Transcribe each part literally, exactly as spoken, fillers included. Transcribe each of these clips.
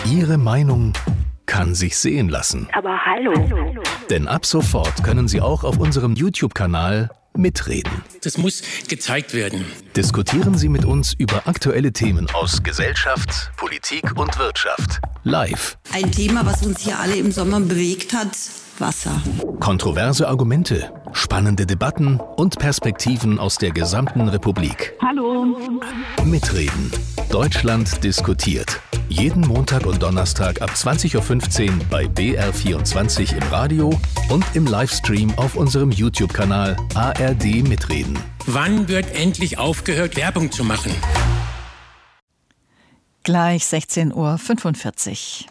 Ihre Meinung kann sich sehen lassen. Aber hallo. Denn ab sofort können Sie auch auf unserem YouTube-Kanal mitreden. Das muss gezeigt werden. Diskutieren Sie mit uns über aktuelle Themen aus Gesellschaft, Politik und Wirtschaft. Live. Ein Thema, was uns hier alle im Sommer bewegt hat: Wasser. Kontroverse Argumente, spannende Debatten und Perspektiven aus der gesamten Republik. Hallo. Mitreden. Deutschland diskutiert. Jeden Montag und Donnerstag ab zwanzig Uhr fünfzehn bei B R vierundzwanzig im Radio und im Livestream auf unserem YouTube-Kanal A R D Mitreden. Wann wird endlich aufgehört, Werbung zu machen? Gleich sechzehn Uhr fünfundvierzig.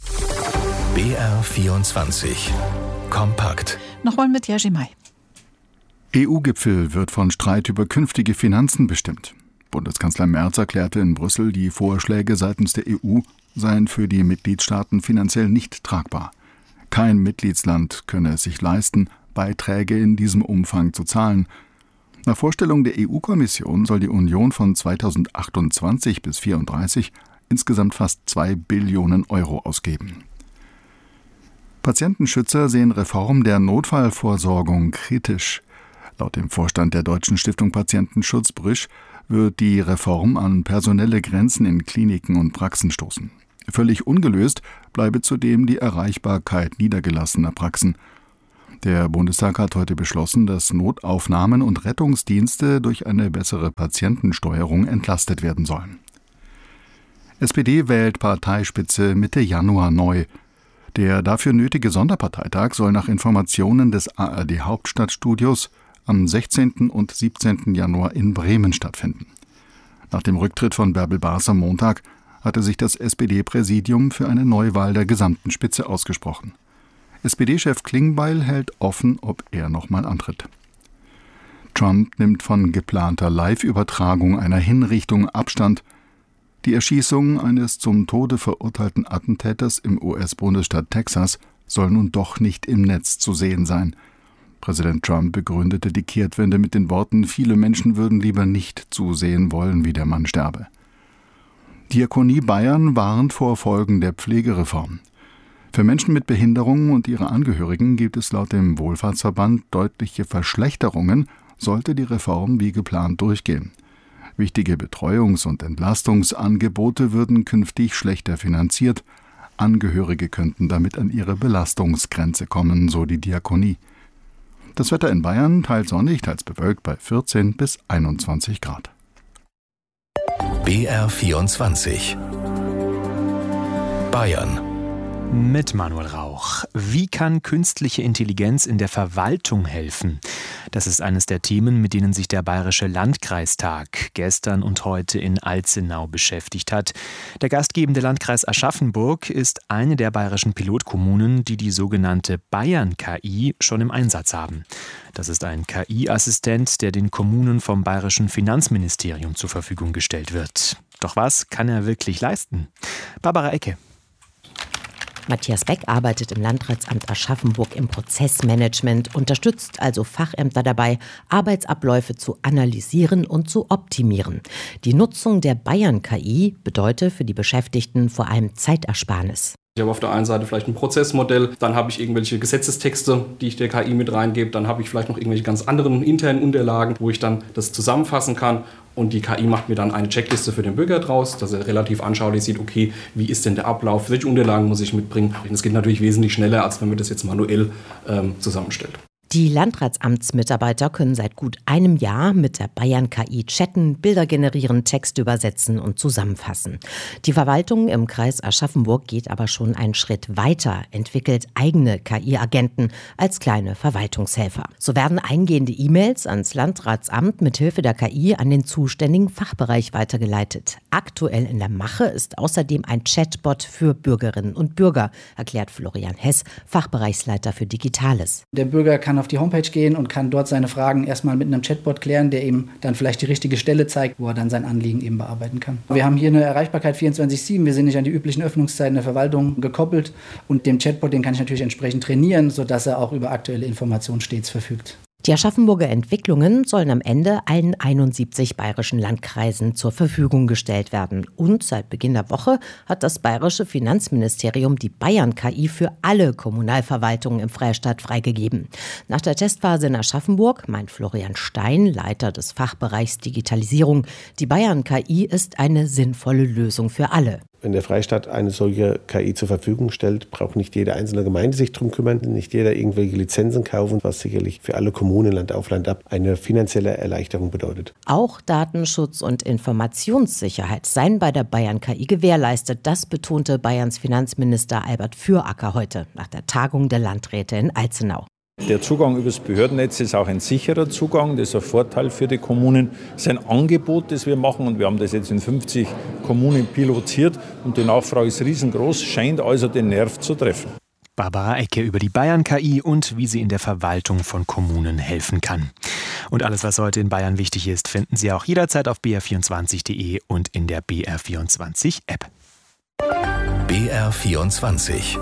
B R vierundzwanzig. Kompakt. Nochmal mit Jerzy May. E U-Gipfel wird von Streit über künftige Finanzen bestimmt. Bundeskanzler Merz erklärte in Brüssel, die Vorschläge seitens der E U seien für die Mitgliedstaaten finanziell nicht tragbar. Kein Mitgliedsland könne es sich leisten, Beiträge in diesem Umfang zu zahlen. Nach Vorstellung der E U-Kommission soll die Union von zweitausendachtundzwanzig bis zweitausendvierunddreißig insgesamt fast zwei Billionen Euro ausgeben. Patientenschützer sehen Reform der Notfallvorsorgung kritisch. Laut dem Vorstand der Deutschen Stiftung Patientenschutz Brüsch wird die Reform an personelle Grenzen in Kliniken und Praxen stoßen. Völlig ungelöst bleibe zudem die Erreichbarkeit niedergelassener Praxen. Der Bundestag hat heute beschlossen, dass Notaufnahmen und Rettungsdienste durch eine bessere Patientensteuerung entlastet werden sollen. S P D wählt Parteispitze Mitte Januar neu. Der dafür nötige Sonderparteitag soll nach Informationen des A R D Hauptstadtstudios am sechzehnten und siebzehnten Januar in Bremen stattfinden. Nach dem Rücktritt von Bärbel Baas am Montag hatte sich das S P D-Präsidium für eine Neuwahl der gesamten Spitze ausgesprochen. S P D-Chef Klingbeil hält offen, ob er nochmal antritt. Trump nimmt von geplanter Live-Übertragung einer Hinrichtung Abstand. Die Erschießung eines zum Tode verurteilten Attentäters im U S-Bundesstaat Texas soll nun doch nicht im Netz zu sehen sein. Präsident Trump begründete die Kehrtwende mit den Worten, viele Menschen würden lieber nicht zusehen wollen, wie der Mann sterbe. Diakonie Bayern warnt vor Folgen der Pflegereform. Für Menschen mit Behinderungen und ihre Angehörigen gibt es laut dem Wohlfahrtsverband deutliche Verschlechterungen, sollte die Reform wie geplant durchgehen. Wichtige Betreuungs- und Entlastungsangebote würden künftig schlechter finanziert. Angehörige könnten damit an ihre Belastungsgrenze kommen, so die Diakonie. Das Wetter in Bayern teils sonnig, teils bewölkt bei vierzehn bis einundzwanzig Grad. B R vierundzwanzig. Bayern. Mit Manuel Rauch. Wie kann künstliche Intelligenz in der Verwaltung helfen? Das ist eines der Themen, mit denen sich der Bayerische Landkreistag gestern und heute in Alzenau beschäftigt hat. Der gastgebende Landkreis Aschaffenburg ist eine der bayerischen Pilotkommunen, die die sogenannte Bayern-K I schon im Einsatz haben. Das ist ein K I-Assistent, der den Kommunen vom Bayerischen Finanzministerium zur Verfügung gestellt wird. Doch was kann er wirklich leisten? Barbara Ecke. Matthias Beck arbeitet im Landratsamt Aschaffenburg im Prozessmanagement, unterstützt also Fachämter dabei, Arbeitsabläufe zu analysieren und zu optimieren. Die Nutzung der Bayern-K I bedeutet für die Beschäftigten vor allem Zeitersparnis. Ich habe auf der einen Seite vielleicht ein Prozessmodell, dann habe ich irgendwelche Gesetzestexte, die ich der K I mit reingebe, dann habe ich vielleicht noch irgendwelche ganz anderen internen Unterlagen, wo ich dann das zusammenfassen kann. Und die K I macht mir dann eine Checkliste für den Bürger draus, dass er relativ anschaulich sieht, okay, wie ist denn der Ablauf, welche Unterlagen muss ich mitbringen. Und das geht natürlich wesentlich schneller, als wenn man das jetzt manuell ähm, zusammenstellt. Die Landratsamtsmitarbeiter können seit gut einem Jahr mit der Bayern-K I chatten, Bilder generieren, Texte übersetzen und zusammenfassen. Die Verwaltung im Kreis Aschaffenburg geht aber schon einen Schritt weiter, entwickelt eigene K I-Agenten als kleine Verwaltungshelfer. So werden eingehende E-Mails ans Landratsamt mit Hilfe der K I an den zuständigen Fachbereich weitergeleitet. Aktuell in der Mache ist außerdem ein Chatbot für Bürgerinnen und Bürger, erklärt Florian Hess, Fachbereichsleiter für Digitales. Der Bürger kann auf die Homepage gehen und kann dort seine Fragen erstmal mit einem Chatbot klären, der ihm dann vielleicht die richtige Stelle zeigt, wo er dann sein Anliegen eben bearbeiten kann. Wir haben hier eine Erreichbarkeit vierundzwanzig sieben, wir sind nicht an die üblichen Öffnungszeiten der Verwaltung gekoppelt und dem Chatbot, den kann ich natürlich entsprechend trainieren, sodass er auch über aktuelle Informationen stets verfügt. Die Aschaffenburger Entwicklungen sollen am Ende allen einundsiebzig bayerischen Landkreisen zur Verfügung gestellt werden. Und seit Beginn der Woche hat das bayerische Finanzministerium die Bayern-K I für alle Kommunalverwaltungen im Freistaat freigegeben. Nach der Testphase in Aschaffenburg meint Florian Stein, Leiter des Fachbereichs Digitalisierung, die Bayern-K I ist eine sinnvolle Lösung für alle. Wenn der Freistaat eine solche K I zur Verfügung stellt, braucht nicht jede einzelne Gemeinde sich drum kümmern, nicht jeder irgendwelche Lizenzen kaufen, was sicherlich für alle Kommunen Land auf Land ab eine finanzielle Erleichterung bedeutet. Auch Datenschutz und Informationssicherheit seien bei der Bayern-K I gewährleistet. Das betonte Bayerns Finanzminister Albert Füracker heute nach der Tagung der Landräte in Alzenau. Der Zugang über das Behördennetz ist auch ein sicherer Zugang. Das ist ein Vorteil für die Kommunen. Das ist ein Angebot, das wir machen. Und wir haben das jetzt in fünfzig Kommunen pilotiert. Und die Nachfrage ist riesengroß, scheint also den Nerv zu treffen. Barbara Ecke über die Bayern-K I und wie sie in der Verwaltung von Kommunen helfen kann. Und alles, was heute in Bayern wichtig ist, finden Sie auch jederzeit auf b r vierundzwanzig punkt de und in der B R vierundzwanzig App. B R vierundzwanzig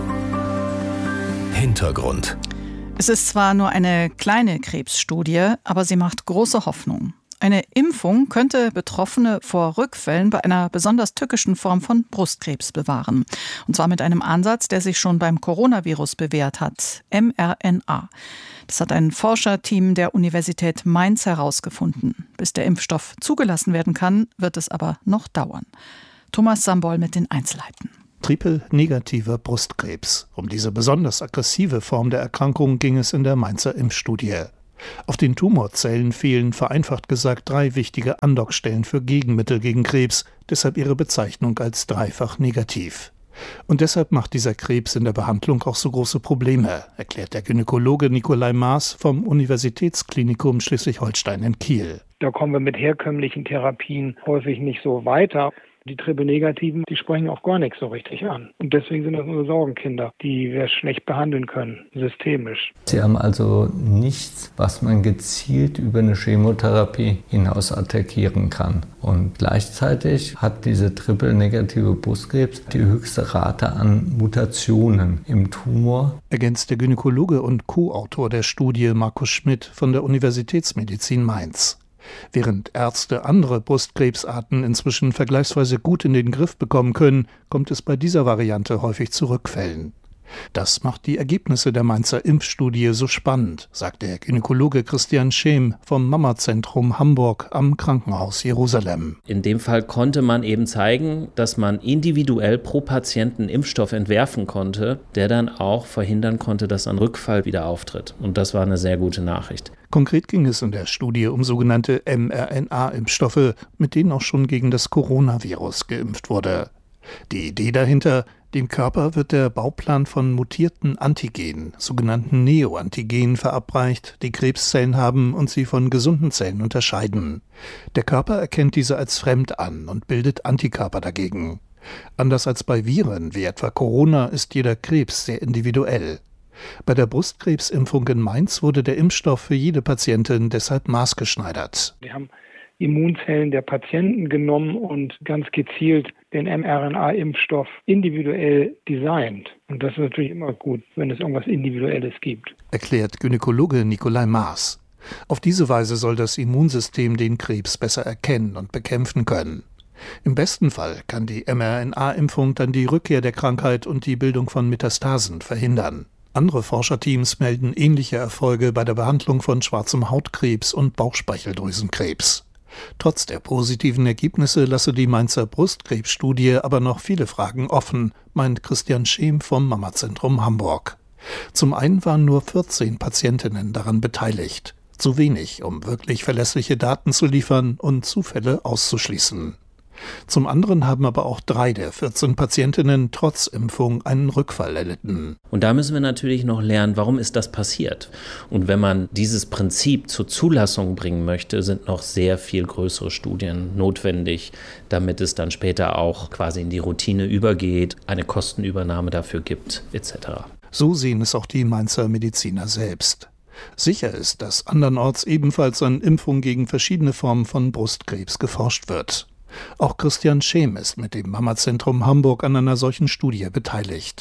Hintergrund. Es ist zwar nur eine kleine Krebsstudie, aber sie macht große Hoffnung. Eine Impfung könnte Betroffene vor Rückfällen bei einer besonders tückischen Form von Brustkrebs bewahren. Und zwar mit einem Ansatz, der sich schon beim Coronavirus bewährt hat, M R N A. Das hat ein Forscherteam der Universität Mainz herausgefunden. Bis der Impfstoff zugelassen werden kann, wird es aber noch dauern. Thomas Sambol mit den Einzelheiten. Triple-negativer Brustkrebs. Um diese besonders aggressive Form der Erkrankung ging es in der Mainzer Impfstudie. Auf den Tumorzellen fehlen, vereinfacht gesagt, drei wichtige Andockstellen für Gegenmittel gegen Krebs, deshalb ihre Bezeichnung als dreifach negativ. Und deshalb macht dieser Krebs in der Behandlung auch so große Probleme, erklärt der Gynäkologe Nikolai Maas vom Universitätsklinikum Schleswig-Holstein in Kiel. Da kommen wir mit herkömmlichen Therapien häufig nicht so weiter. Die Triple-Negativen, die sprechen auch gar nichts so richtig an. Und deswegen sind das unsere Sorgenkinder, die wir schlecht behandeln können, systemisch. Sie haben also nichts, was man gezielt über eine Chemotherapie hinaus attackieren kann. Und gleichzeitig hat diese triple-negative Brustkrebs die höchste Rate an Mutationen im Tumor. Ergänzt der Gynäkologe und Co-Autor der Studie Markus Schmidt von der Universitätsmedizin Mainz. Während Ärzte andere Brustkrebsarten inzwischen vergleichsweise gut in den Griff bekommen können, kommt es bei dieser Variante häufig zu Rückfällen. Das macht die Ergebnisse der Mainzer Impfstudie so spannend, sagt der Gynäkologe Christian Schem vom Mamazentrum Hamburg am Krankenhaus Jerusalem. In dem Fall konnte man eben zeigen, dass man individuell pro Patienten Impfstoff entwerfen konnte, der dann auch verhindern konnte, dass ein Rückfall wieder auftritt. Und das war eine sehr gute Nachricht. Konkret ging es in der Studie um sogenannte M R N A-Impfstoffe, mit denen auch schon gegen das Coronavirus geimpft wurde. Die Idee dahinter: Dem Körper wird der Bauplan von mutierten Antigenen, sogenannten Neoantigenen, verabreicht, die Krebszellen haben und sie von gesunden Zellen unterscheiden. Der Körper erkennt diese als fremd an und bildet Antikörper dagegen. Anders als bei Viren wie etwa Corona ist jeder Krebs sehr individuell. Bei der Brustkrebsimpfung in Mainz wurde der Impfstoff für jede Patientin deshalb maßgeschneidert. Wir haben Immunzellen der Patienten genommen und ganz gezielt den M R N A-Impfstoff individuell designt. Und das ist natürlich immer gut, wenn es irgendwas Individuelles gibt. Erklärt Gynäkologe Nikolai Maas. Auf diese Weise soll das Immunsystem den Krebs besser erkennen und bekämpfen können. Im besten Fall kann die M R N A-Impfung dann die Rückkehr der Krankheit und die Bildung von Metastasen verhindern. Andere Forscherteams melden ähnliche Erfolge bei der Behandlung von schwarzem Hautkrebs und Bauchspeicheldrüsenkrebs. Trotz der positiven Ergebnisse lasse die Mainzer Brustkrebsstudie aber noch viele Fragen offen, meint Christian Schem vom Mamazentrum Hamburg. Zum einen waren nur vierzehn Patientinnen daran beteiligt. Zu wenig, um wirklich verlässliche Daten zu liefern und Zufälle auszuschließen. Zum anderen haben aber auch drei der vierzehn Patientinnen trotz Impfung einen Rückfall erlitten. Und da müssen wir natürlich noch lernen, warum ist das passiert? Und wenn man dieses Prinzip zur Zulassung bringen möchte, sind noch sehr viel größere Studien notwendig, damit es dann später auch quasi in die Routine übergeht, eine Kostenübernahme dafür gibt, et cetera. So sehen es auch die Mainzer Mediziner selbst. Sicher ist, dass andernorts ebenfalls an Impfungen gegen verschiedene Formen von Brustkrebs geforscht wird. Auch Christian Schem ist mit dem Mamazentrum Hamburg an einer solchen Studie beteiligt.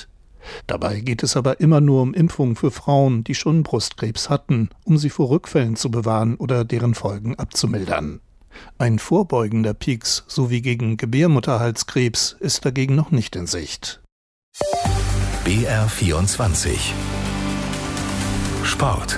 Dabei geht es aber immer nur um Impfungen für Frauen, die schon Brustkrebs hatten, um sie vor Rückfällen zu bewahren oder deren Folgen abzumildern. Ein vorbeugender Pieks sowie gegen Gebärmutterhalskrebs ist dagegen noch nicht in Sicht. B R vierundzwanzig Sport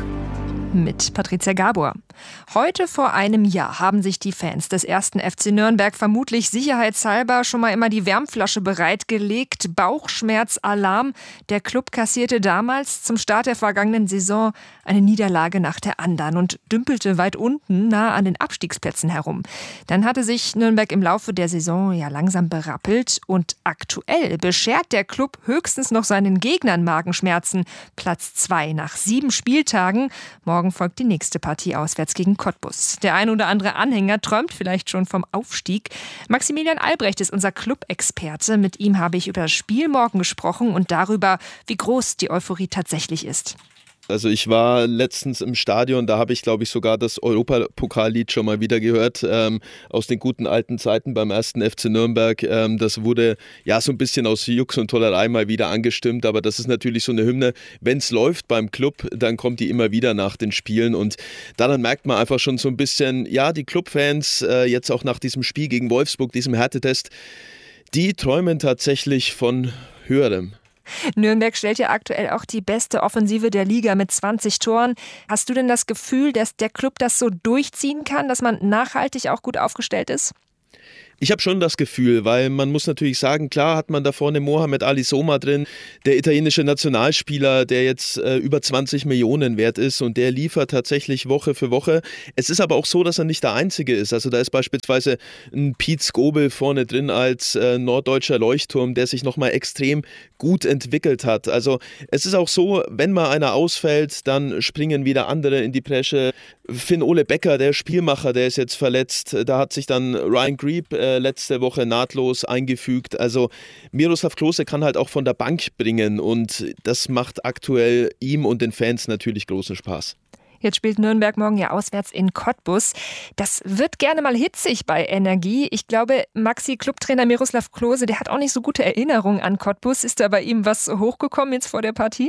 mit Patricia Gabor. Heute vor einem Jahr haben sich die Fans des ersten F C Nürnberg vermutlich sicherheitshalber schon mal immer die Wärmflasche bereitgelegt. Bauchschmerzalarm. Der Club kassierte damals zum Start der vergangenen Saison eine Niederlage nach der anderen und dümpelte weit unten nah an den Abstiegsplätzen herum. Dann hatte sich Nürnberg im Laufe der Saison ja langsam berappelt und aktuell beschert der Club höchstens noch seinen Gegnern Magenschmerzen. Platz zwei nach sieben Spieltagen. Morgen folgt die nächste Partie auswärts gegen Cottbus. Der ein oder andere Anhänger träumt vielleicht schon vom Aufstieg. Maximilian Albrecht ist unser Club-Experte. Mit ihm habe ich über das Spiel morgen gesprochen und darüber, wie groß die Euphorie tatsächlich ist. Also ich war letztens im Stadion, da habe ich glaube ich sogar das Europapokallied schon mal wieder gehört, ähm, aus den guten alten Zeiten beim ersten F C Nürnberg. Ähm, das wurde ja so ein bisschen aus Jux und Tollerei mal wieder angestimmt, aber das ist natürlich so eine Hymne, wenn es läuft beim Club, dann kommt die immer wieder nach den Spielen und daran merkt man einfach schon so ein bisschen, ja, die Clubfans äh, jetzt auch nach diesem Spiel gegen Wolfsburg, diesem Härtetest, die träumen tatsächlich von Höherem. Nürnberg stellt ja aktuell auch die beste Offensive der Liga mit zwanzig Toren. Hast du denn das Gefühl, dass der Club das so durchziehen kann, dass man nachhaltig auch gut aufgestellt ist? Ich habe schon das Gefühl, weil man muss natürlich sagen, klar hat man da vorne Mohamed Ali Soma drin, der italienische Nationalspieler, der jetzt äh, über zwanzig Millionen wert ist und der liefert tatsächlich Woche für Woche. Es ist aber auch so, dass er nicht der Einzige ist. Also da ist beispielsweise ein Piet Skobel vorne drin als äh, norddeutscher Leuchtturm, der sich nochmal extrem gut entwickelt hat. Also es ist auch so, wenn mal einer ausfällt, dann springen wieder andere in die Bresche. Finn-Ole Becker, der Spielmacher, der ist jetzt verletzt. Da hat sich dann Ryan Grieb äh, letzte Woche nahtlos eingefügt. Also Miroslav Klose kann halt auch von der Bank bringen und das macht aktuell ihm und den Fans natürlich großen Spaß. Jetzt spielt Nürnberg morgen ja auswärts in Cottbus. Das wird gerne mal hitzig bei Energie. Ich glaube, Maxi-Clubtrainer Miroslav Klose, der hat auch nicht so gute Erinnerungen an Cottbus. Ist da bei ihm was hochgekommen jetzt vor der Partie?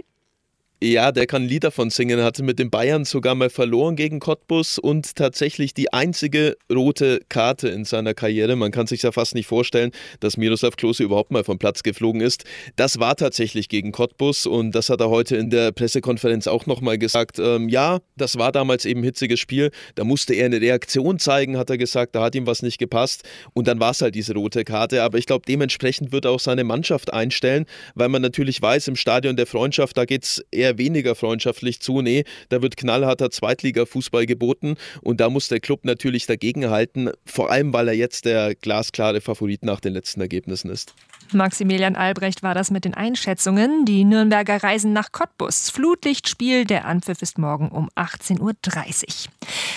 Ja, der kann ein Lied davon singen, hatte mit den Bayern sogar mal verloren gegen Cottbus und tatsächlich die einzige rote Karte in seiner Karriere. Man kann sich ja fast nicht vorstellen, dass Miroslav Klose überhaupt mal vom Platz geflogen ist. Das war tatsächlich gegen Cottbus und das hat er heute in der Pressekonferenz auch nochmal gesagt. Ähm, ja, das war damals eben ein hitziges Spiel, da musste er eine Reaktion zeigen, hat er gesagt, da hat ihm was nicht gepasst und dann war es halt diese rote Karte. Aber ich glaube, dementsprechend wird er auch seine Mannschaft einstellen, weil man natürlich weiß, im Stadion der Freundschaft, da geht es eher weniger freundschaftlich zu. Nee, da wird knallharter Zweitliga-Fußball geboten und da muss der Club natürlich dagegenhalten, vor allem weil er jetzt der glasklare Favorit nach den letzten Ergebnissen ist. Maximilian Albrecht war das mit den Einschätzungen. Die Nürnberger reisen nach Cottbus. Flutlichtspiel, der Anpfiff ist morgen um achtzehn Uhr dreißig.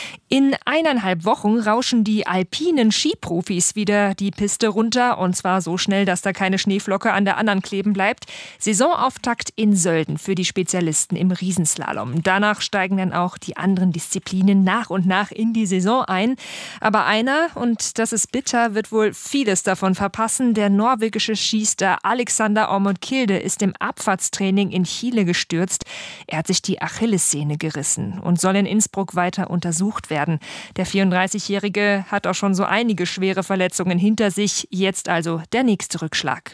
In eineinhalb Wochen rauschen die alpinen Skiprofis wieder die Piste runter und zwar so schnell, dass da keine Schneeflocke an der anderen kleben bleibt. Saisonauftakt in Sölden für die Spezialisten im Riesenslalom. Danach steigen dann auch die anderen Disziplinen nach und nach in die Saison ein. Aber einer, und das ist bitter, wird wohl vieles davon verpassen. Der norwegische Skistar Alexander Ormond Kilde ist im Abfahrtstraining in Chile gestürzt. Er hat sich die Achillessehne gerissen und soll in Innsbruck weiter untersucht werden. Der vierunddreißigjährige hat auch schon so einige schwere Verletzungen hinter sich. Jetzt also der nächste Rückschlag.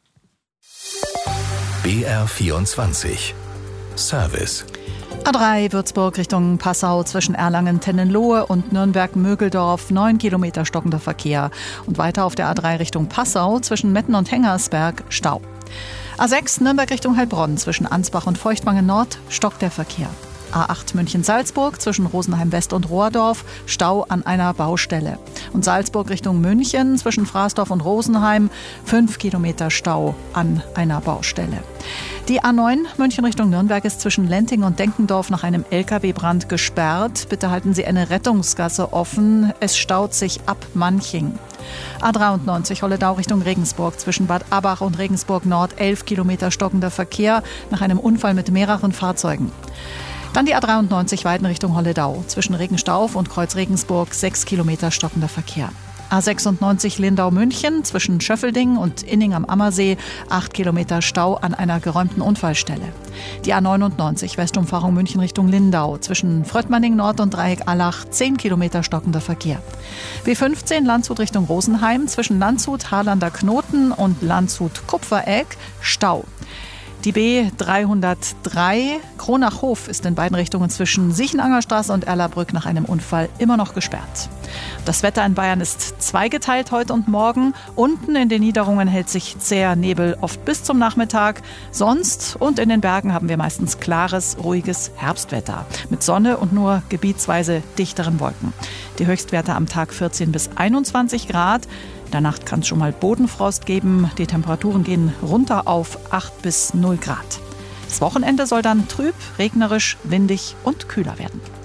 B R vierundzwanzig Service. A drei Würzburg Richtung Passau zwischen Erlangen-Tennenlohe und Nürnberg-Mögeldorf, neun Kilometer stockender Verkehr. Und weiter auf der A drei Richtung Passau zwischen Metten und Hengersberg Stau. A sechs Nürnberg Richtung Heilbronn zwischen Ansbach und Feuchtwangen Nord stockt der Verkehr. A acht München-Salzburg zwischen Rosenheim West und Rohrdorf, Stau an einer Baustelle. Und Salzburg Richtung München zwischen Fraßdorf und Rosenheim, fünf Kilometer Stau an einer Baustelle. Die A neun München Richtung Nürnberg ist zwischen Lenting und Denkendorf nach einem L K W-Brand gesperrt. Bitte halten Sie eine Rettungsgasse offen. Es staut sich ab Manching. A dreiundneunzig Holledau Richtung Regensburg zwischen Bad Abach und Regensburg Nord, elf Kilometer stockender Verkehr nach einem Unfall mit mehreren Fahrzeugen. Dann die A dreiundneunzig Weiden Richtung Holledau zwischen Regenstauf und Kreuz Regensburg, sechs Kilometer stockender Verkehr. A sechsundneunzig Lindau-München zwischen Schöffelding und Inning am Ammersee, acht Kilometer Stau an einer geräumten Unfallstelle. Die A neunundneunzig Westumfahrung München Richtung Lindau zwischen Fröttmanning Nord und Dreieck Allach, zehn Kilometer stockender Verkehr. B fünfzehn Landshut Richtung Rosenheim zwischen Landshut Harlander Knoten und Landshut Kupferegg, Stau. Die B dreihundertdrei Kronach-Hof ist in beiden Richtungen zwischen Siechenangerstraße und Erlabrück nach einem Unfall immer noch gesperrt. Das Wetter in Bayern ist zweigeteilt heute und morgen. Unten in den Niederungen hält sich zäher Nebel oft bis zum Nachmittag. Sonst und in den Bergen haben wir meistens klares, ruhiges Herbstwetter mit Sonne und nur gebietsweise dichteren Wolken. Die Höchstwerte am Tag vierzehn bis einundzwanzig Grad. In der Nacht kann es schon mal Bodenfrost geben. Die Temperaturen gehen runter auf acht bis null Grad. Das Wochenende soll dann trüb, regnerisch, windig und kühler werden.